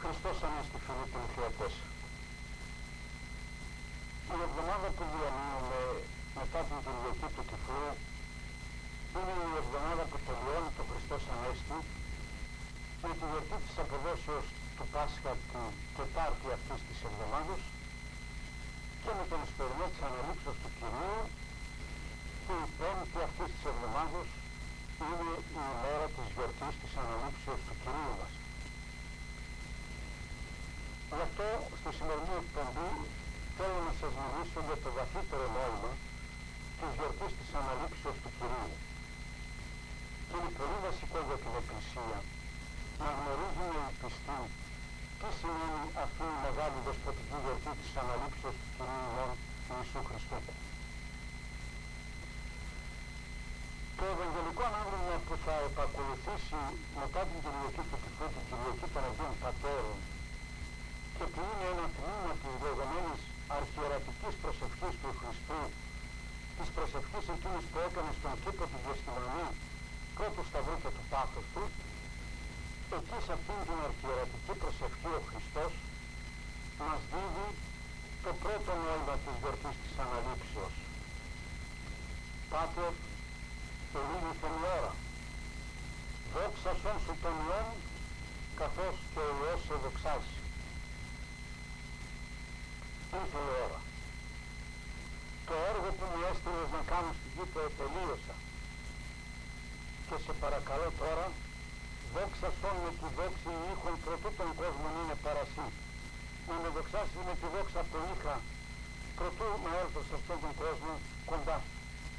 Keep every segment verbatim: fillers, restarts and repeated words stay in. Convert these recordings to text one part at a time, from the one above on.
Χριστός Ανέστη, φίλοι τηλεθεατές. Η εβδομάδα που διανύουμε μετά την Κυριακή του Τυφλού είναι η εβδομάδα που τελειώνει το Χριστός Ανέστη με τη γιορτή της αποδόσεως του Πάσχα την Τετάρτη αυτής της εβδομάδας και με τον εσπερινό της Αναλήψεως του Κυρίου, και η Πέμπτη αυτής της εβδομάδας είναι η ημέρα της γιορτής της Αναλήψεως του Κυρίου μας. Γι' αυτό στη σημερινή εκπομπή θέλω να σας μιλήσω για το βαθύτερο νόημα της γιορτής της Αναλήψεως του Κυρίου. Και είναι πολύ βασικό για την Εκκλησία να γνωρίζουν οι πιστοί τι σημαίνει αυτή η μεγάλη δεσποτική γιορτή της Αναλήψεως του Κυρίου ημών Ιησού Χριστού. Το Ευαγγελικό ανάγνωσμα που θα επακολουθήσει μετά την Κυριακή του Τυφλού, την Κυριακή των Αγίων Πατέρων, και που είναι ένα τμήμα της λεγόμενης αρχιερατικής προσευχής του Χριστού, της προσευχής εκείνης που έκανε στον κήπο του Γεστημανή πρώτου σταυρού και του πάθους του, εκεί σε αυτήν την αρχιερατική προσευχή ο Χριστός μας δίδει το πρώτο νόημα της γιορτής της Αναλήψεως. Πάτερ, ελίγηθεν η ώρα, δόξασον σου τον Υιόν, καθώς και ο Υιός σε δοξάσει. Ήρθε η ώρα. Το έργο που μου έστειλες να κάνω στην γη το τελείωσα. Και σε παρακαλώ τώρα, δόξασον με τη δόξη ήχων προτού τον κόσμο είναι παρασύ. Να με δοξάσεις με τη δόξα που είχα προτού να έρθω σε αυτόν τον κόσμο κοντά σου.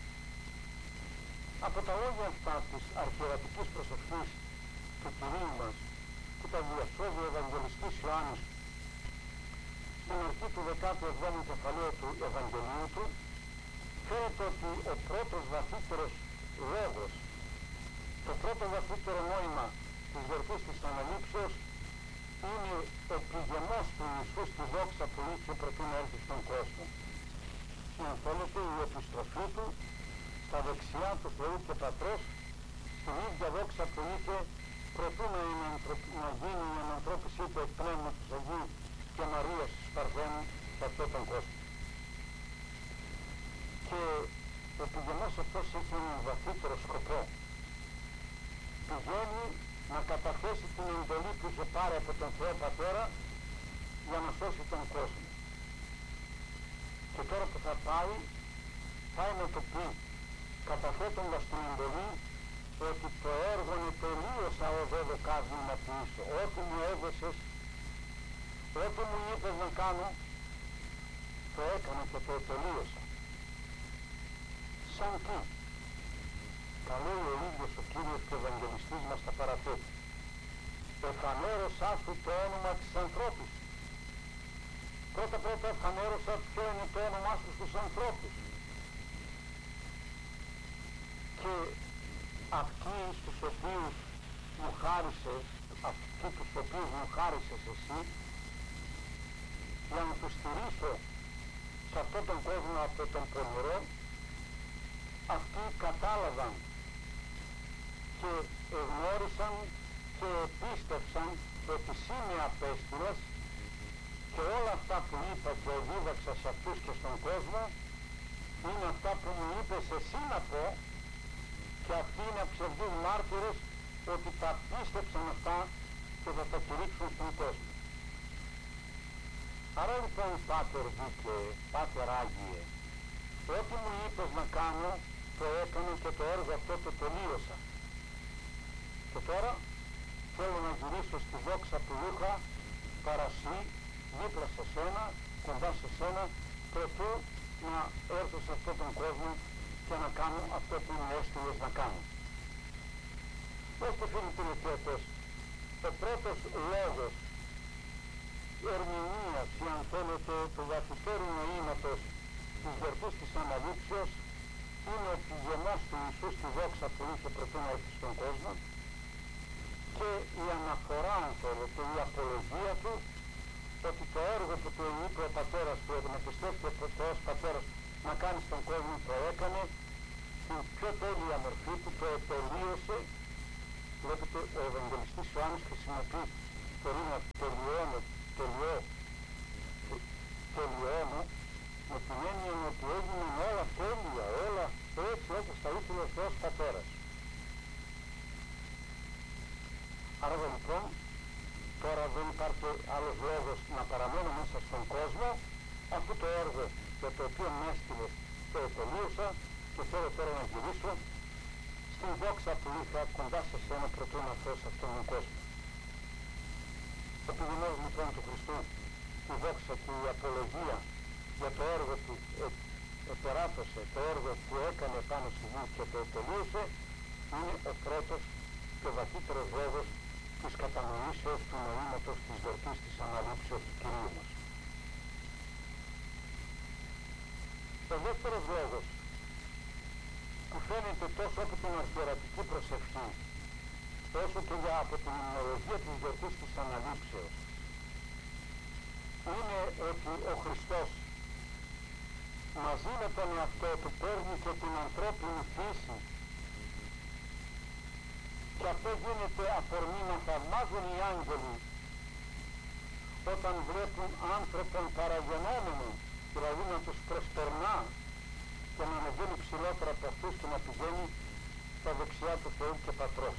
Από τα λόγια αυτά της αρχιερατικής προσευχής του Κυρίου μας που τα διασώζει ο Ευαγγελιστής Ιωάννης στην αρχή του δεκάτου εβδόμου κεφαλαίου του Ευαγγελίου του, φαίνεται ότι ο πρώτος βαθύτερος λόγος, το πρώτο βαθύτερο νόημα της γιορτής της Αναλήψεως είναι ο πηγεμός του Ιησού στη δόξα που είχε προτού να έρθει στον κόσμο. Και αν θέλετε, η επιστροφή του στα δεξιά του Θεού και Πατρός, στην ίδια δόξα που είχε προτού να, να γίνει η ανανθρώπισή του εκ Πνεύματος Αγίου και Μαρίας Σπαρδένου σε αυτόν τον κόσμο. Και ο πηγεμός αυτός έχει έναν βαθύτερο σκοπό. Πηγαίνει να καταθέσει την εντολή που είχε πάρει από τον Θεό Πατέρα για να σώσει τον κόσμο. Και τώρα που θα πάει, πάει να το πει, καταθέτοντας την εντολή, ότι το έργο είναι τελείωσα εδώ το κάδμα να πείσω. Ό,τι μου έδωσες, ό,τι μου είπες να κάνω, το έκανα και το τελείωσα. Σαν τι? Τα λέει ο ίδιος ο Κύριος και ο Ευαγγελιστής μας τα παραθέτει. Εφανέρωσά σου το όνομα της ανθρώπης. Πρώτα πρώτα εφανέρωσα ποιο είναι το όνομά σου στους ανθρώπους. Και αυτοί στους οποίους μου χάρισες, αυτοί τους οποίους μου χάρισες εσύ, για να τους στηρίσω σε αυτόν τον κόσμο από τον πονηρό, αυτοί κατάλαβαν και εγνώρισαν και επίστευσαν ότι εσύ με απέστειλες και όλα αυτά που είπα και δίδαξα σε αυτούς και στον κόσμο είναι αυτά που μου είπες εσύ να πω, και αυτοί είναι ψευδείς μάρτυρες ότι τα πίστεψαν αυτά και θα τα κηρύξουν στον κόσμο. Άρα λοιπόν, Πάτερ δίκαιε, Πάτερ Άγιε, ό,τι μου είπες να κάνω το έκανα και το έργο αυτό το τελείωσα. Και τώρα θέλω να γυρίσω στη δόξα που είχα παρασύ, δίπλα σε σένα, κοντά σε σένα, προτού να έρθω σε αυτόν τον κόσμο και να κάνω αυτό που μου έστειλες να κάνω. Ώστε φίλοι τηλεθεατές, ο πρώτος λόγος ερμηνείας, ή αν θέλετε, του βαθύτερου νοήματος της γιορτής της Αναλήψεως είναι ο πηγεμός του Ιησού στη δόξα που είχε προτού να έρθει στον κόσμο και η αναφορά, αν θέλετε, η απολογία του ότι το έργο που του είπε ο πατέρας του, ότι με πιστεύει ο Θεός Πατέρας να κάνει στον κόσμο, το έκανε στην πιο τέλεια μορφή του, το τελείωσε. Βλέπετε, ο Ευαγγελιστής Ιωάννης χρησιμοποιεί μπορεί να τελειώνω, τελειώ, τελειώνω με την έννοια ότι έγιναν όλα τέλεια, όλα έτσι όπως τα ήθελε ο Θεός Πατέρας. Άρα λοιπόν τώρα δεν υπάρχει άλλος λόγος να παραμένω μέσα στον κόσμο, αφού το έργο για το οποίο με έστειλε το τελείωσα και θέλω τώρα να γυρίσω στην δόξα που είχα κοντά σε σένα προτού να έρθω σε αυτόν τον κόσμο. Επειδή λοιπόν του Χριστού η δόξα και η απολογία για το έργο που επεράτωσε, το έργο που έκανε πάνω στη γη και το τελείωσε, είναι ο πρώτος και βαθύτερος λόγος της κατανοήσεως του νοήματος της γιορτής της Αναλήψεως του Κυρίου μας. Ο δεύτερος λόγος που φαίνεται τόσο από την αρχιερατική προσευχή όσο και για από την υμνολογία της γιορτής της Αναλήψεως είναι ότι ο Χριστός μαζί με τον εαυτό του παίρνει και την ανθρώπινη φύση και αυτό γίνεται αφορμή να θαυμάζουν οι άγγελοι όταν βλέπουν άνθρωπον παραγενόμενο, δηλαδή να τους προσπερνά και να ανεβαίνει ψηλότερα από αυτούς και να πηγαίνει στα δεξιά του Θεού και Πατρός.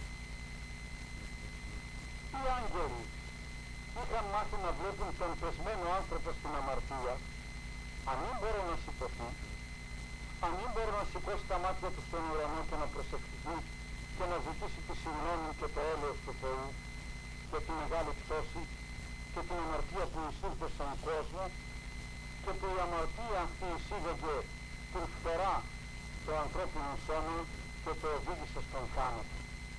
Οι άγγελοι είχαν μάθει να βλέπουν τον πεσμένο άνθρωπο στην αμαρτία, αν μην μπορεί να σηκωθεί, αν μην μπορεί να σηκώσει τα μάτια του στον ουρανό και να προσευχηθεί και να ζητήσει τη συγγνώμη και το έλεος του Θεού για τη μεγάλη πτώση και την αμαρτία που εισήλθε στον κόσμο και που η αμαρτία αυτή εισήγαγε την φθορά του ανθρώπινου σώμα και το οδήγησε στον θάνατο.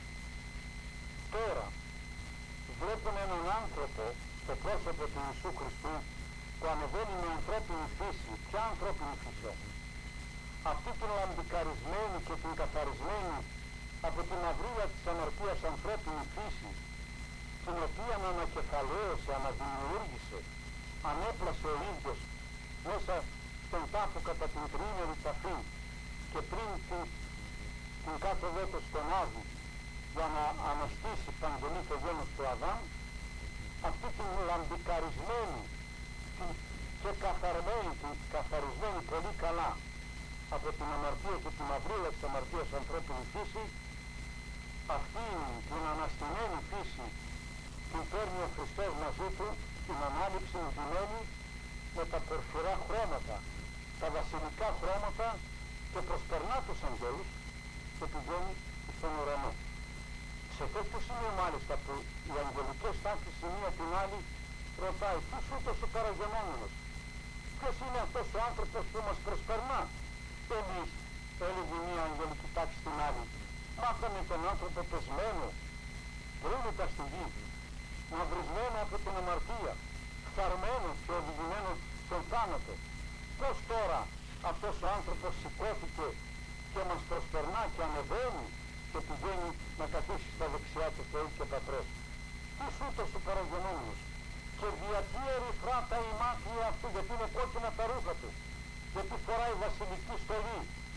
Τώρα βλέπουν έναν άνθρωπο στο πρόσωπο του Ιησού Χριστού που ανεβαίνει με ανθρώπινη φύση. Ποια ανθρώπινη φύση? Αυτή την λαμπικαρισμένη και την καθαρισμένη από την αυρίλα της αμαρτίας ανθρώπινη φύση, την οποία ανακεφαλαίωσε, αναδημιούργησε, ανέπλασε ο ίδιος μέσα στον τάφο κατά την τριήμερη ταφή και πριν την, την κάθοδό του στον Άδη για να αναστήσει παντελή το γένος του Αδάμ, αυτή την λαμπικαρισμένη την, και καθαρμένη, την καθαρισμένη πολύ καλά από την αμαρτία και την αυρίλα της αμαρτίας ανθρώπινη φύση, αυτήν την αναστημένη φύση την παίρνει ο Χριστός μαζί του, την ανάληψη εντυμένη με τα πορφυρά χρώματα, τα βασιλικά χρώματα και προσπερνά τους αγγέλους και πηγαίνει στον ουρανό. Σε τέτοιο σημείο μάλιστα που οι αγγελικές τάξεις η μία την άλλη ρωτάει ποιος ούτως ο παραγενόμενος, ποιος είναι αυτός ο άνθρωπος που μας προσπερνά? Εμείς, έλεγε μία αγγελική τάξη στην άλλη, μάθαμε τον άνθρωπο πεσμένο, βρούμετα στη γη, μαυρισμένο από την αμαρτία, φθαρμένο και οδηγημένο στον θάνατο. Πώς τώρα αυτός ο άνθρωπος σηκώθηκε και μας προσπερνά και ανεβαίνει και πηγαίνει να καθίσει στα δεξιά του Θεού και Πατρός? Ποιος ούτως ο παραγενόμενος? Και γιατί ερυθρά τα ημάτια αυτού, γιατί είναι κόκκινα τα ρούχα του, γιατί φοράει βασιλική στολή?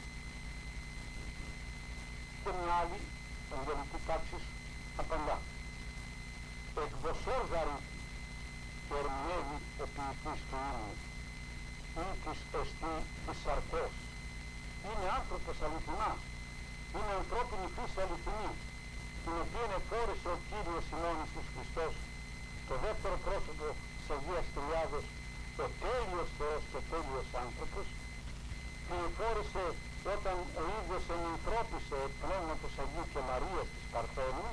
Και μια άλλη αγγελική τάξη απαντά, εκδοσόργαρη και ερμηνεύει ο ποιητής του ύμνου ή της εστί της σαρκός. Είναι άνθρωπος αληθινά, είναι ανθρώπινη φύση αληθινή, την οποία εφόρησε ο Κύριος ημών Ιησούς Χριστός, το δεύτερο πρόσωπο της Αγίας Τριάδος, ο τέλειος Θεός και ο τέλειος άνθρωπος, την εφόρησε όταν ο ίδιος ενανθρώπισε εκ πνεύματος Αγίου και Μαρίας της Παρθένου,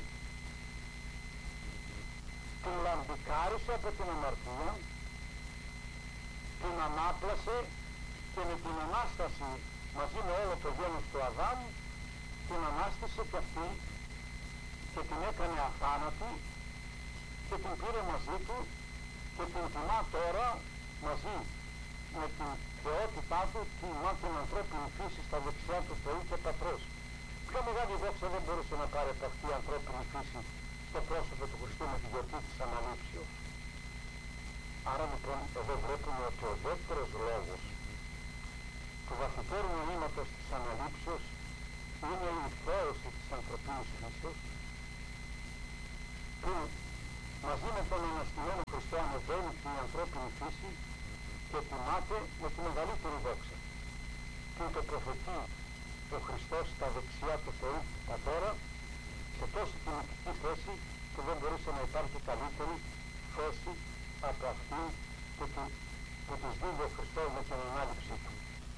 την λαμπικάρισε από την αμαρτία, την ανάπλασε και με την Ανάσταση μαζί με όλο το γένος του Αδάμ την ανάστησε και αυτή και την έκανε αθάνατη και την πήρε μαζί του και την τιμά τώρα μαζί με την θεότητά του, τιμά την ανθρώπινη φύση στα δεξιά του Θεού και Πατρός. Πιο μεγάλη δόξα δεν μπορούσε να πάρει από αυτή η ανθρώπινη φύση στο πρόσωπο του Χριστού με τη γιορτή της Αναλήψεως. Άρα λοιπόν εδώ βλέπουμε ότι ο δεύτερος λόγος του βαθύτερου νοήματος της Αναλήψεως είναι η θέωση της ανθρωπίνης φύσεως, που μαζί με τον αναστημένο Χριστό ανεβαίνει την ανθρώπινη φύση και τιμάται με τη μεγαλύτερη δόξα. Και το προφετεί ο Χριστός στα δεξιά του Θεού του Πατέρα σε τόση τιμητική θέση που δεν μπορούσε να υπάρχει καλύτερη θέση από αυτή που, του, που της δίδει ο Χριστός με την ανάληψή του.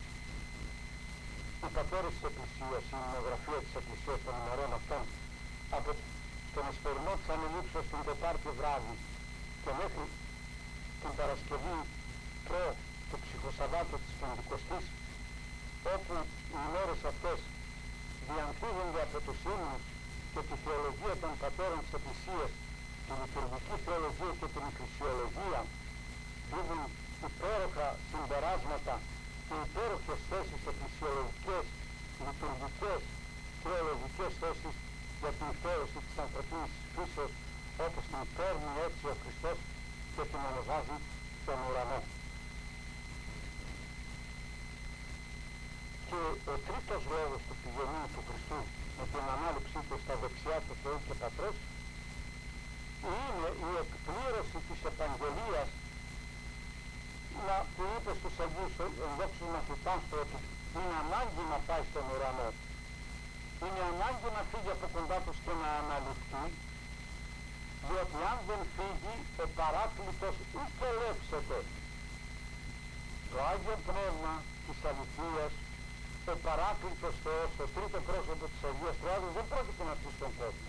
Οι πατέρες της Εκκλησίας, η μονογραφία της Εκκλησίας των ημερών αυτών από τον εσπερινό της Ανελήψεως την Τετάρτη βράδυ και μέχρι την Παρασκευή προ το ψυχοσαββάτο της Πεντηκοστής, όπου οι ημέρες αυτές διαμφίδονται από τους ύμνους και τη θεολογία των πατέρων της Εκκλησίας, τη λειτουργική θεολογία και την εκκλησιολογία, δίνουν υπέροχα συμπεράσματα και υπέροχες θέσεις εκκλησιολογικές, λειτουργικές, θεολογικές θέσεις για την θέωση της ανθρωπίνης φύσεως, όπως την παίρνει έτσι ο Χριστός και την ανεβάζει στον ουρανό. Και ο τρίτος λόγος του πηγενίου του Χριστού με την ανάληψή του στα δεξιά του Θεού και Πατρός είναι η εκπλήρωση της επαγγελίας να, που είπε στους Αγίους ενδόξους μαθητάς του ότι είναι ανάγκη να πάει στον ουρανό, είναι ανάγκη να φύγει από κοντά τους και να αναλυφθεί, διότι αν δεν φύγει ο παράκλητος ούτε ελεύσεται. Το Άγιο Πνεύμα της αληθείας, ο παράκλητος Θεός, το τρίτο πρόσωπο της Αγίας Τριάδος, δεν πρόκειται να έρθει στον κόσμο.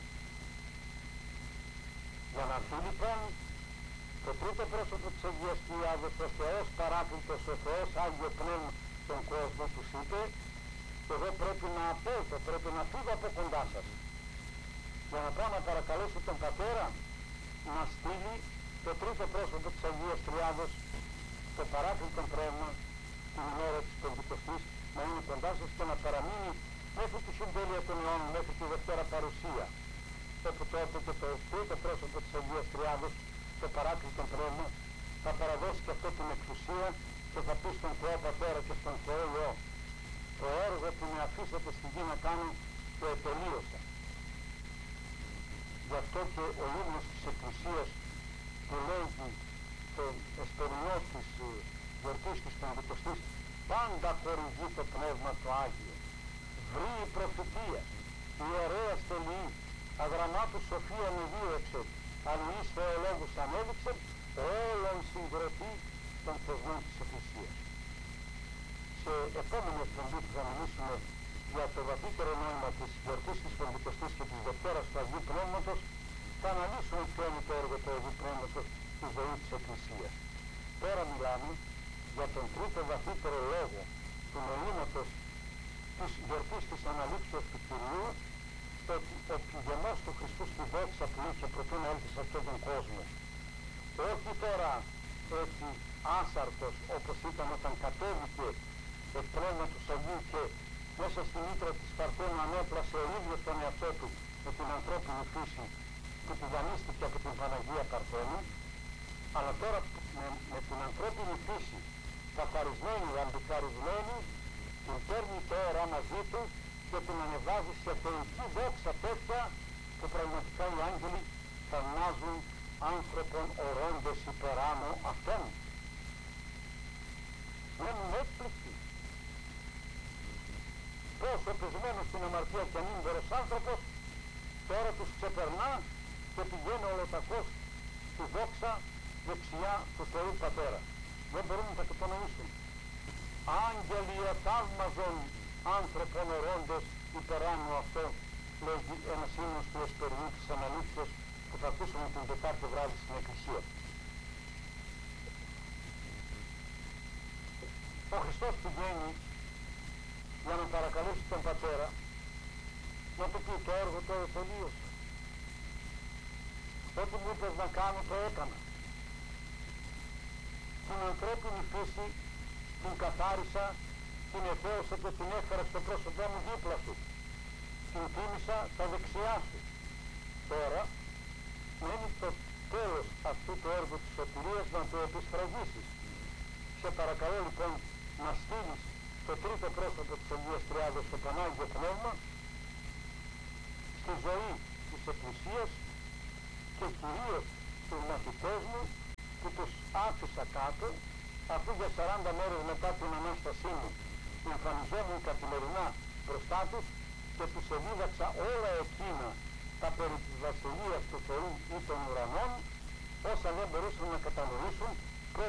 Για να έρθει λοιπόν το τρίτο πρόσωπο της Αγίας Τριάδος, ο Θεός παράκλητος, ο Θεός Άγιο Πνεύμα στον κόσμο, τους είπε, εγώ πρέπει να απέλθω, πρέπει να φύγω από κοντά σας, για να πάω να παρακαλέσω τον Πατέρα να στείλει το τρίτο πρόσωπο της Αγίας Τριάδος, το παράκλητο Πνεύμα, την ημέρα της Πεντηκοστής, να είναι κοντά σας και να παραμείνει μέχρι τη συντέλεια των αιώνων, μέχρι τη Δευτέρα Παρουσία, όπου τότε και το τρίτο πρόσωπο της Αγίας Τριάδος, το παράκλητο Πνεύμα, θα παραδώσει και αυτό την εξουσία και θα πει στον Θεό Πατέρα και στον Θεό Υιό, το έργο που με αφήσατε στη γη να κάνω το ετελείωσα. Γι' αυτό και ο ύμνος της Εκκλησίας που λέγει το εσπερινό της γιορτής της Πεντηκοστής, πάντα χορηγεί το Πνεύμα το Άγιο, βρει προφητείας, ιερέας τελειή, αγραμμάτου σοφία ανεδίωξε, αλληλείς θεολόγους ανέδειξε, όλων συγκροτεί των θεσμών της Εκκλησίας. Σε επόμενη εκπομπή που θα μιλήσουμε για το βαθύτερο νόημα της γιορτής της Πεντηκοστής και της Δευτέρας του Αγίου Πνεύματος, θα αναλύσουμε ποιο είναι το έργο του Αγίου Πνεύματος στη ζωή της Εκκλησίας. Τώρα μιλάμε για τον τρίτο βαθύτερο λόγο του νοήματος της γιορτής της Αναλήψεως του Κυρίου, ότι ο πηγενός του Χριστού στη δόξα που είχε προτού να έλθει σε αυτόν τον κόσμο, όχι τώρα έτσι άσαρτος όπως ήταν όταν κατέβηκε εκ πνεύματος Αγίου και μέσα στη μήτρα της Παρθένου ανέπλασε ο ίδιος τον εαυτό του με την ανθρώπινη φύση που του δανείστηκε από την Παναγία Παρθένου, αλλά τώρα με, με την ανθρώπινη φύση καθαρισμένη, αντικαρισμένη, την παίρνει τώρα μαζί του και την ανεβάζει σε θεϊκή δόξα τέτοια που πραγματικά οι άγγελοι θαυμάζουν άνθρωπον ορώντες υπεράνω αυτόν. Μένουν έκπληκτοι. Πόσο πεσμένος στην αμαρτία και ανήμπορος άνθρωπος τώρα τους ξεπερνά και πηγαίνει ολοτακώς στη δόξα δεξιά του Θεού Πατέρα. Δεν μπορούμε να τα κατανοήσουμε. Άγγελοι εθαύμαζον άνθρωπον ορώντες υπεράνω αυτό, λέγει ένας ύμνος του εσπερινού της Αναλήψεως που θα ακούσουμε την Τετάρτη βράδυ στην Εκκλησία. Ο Χριστός πηγαίνει για να παρακαλέσει τον Πατέρα να του πει το έργο το τελείωσα. Ό,τι μου είπες να κάνω το έκανα. Την ανθρώπινη φύση την καθάρισα, την εθέωσα και την έφερα στο πρόσωπό μου δίπλα σου. Την τίμησα στα δεξιά σου. Τώρα μένει το τέλος αυτού του έργου της σωτηρίας να το επισφραγίσεις. Σε παρακαλώ λοιπόν να στείλεις το τρίτο πρόσωπο της Αγίας Τριάδος, το Πανάγιο Πνεύμα, στη ζωή της Εκκλησίας και κυρίως στους μαθητές μου που τους άφησα κάτω, αφού για σαράντα μέρες μετά την Ανάστασή μου εμφανιζόμουν καθημερινά μπροστά τους και τους εδίδαξα όλα εκείνα τα περί της Βασιλείας του Θεού ή των ουρανών, όσα δεν μπορούσαν να κατανοήσουν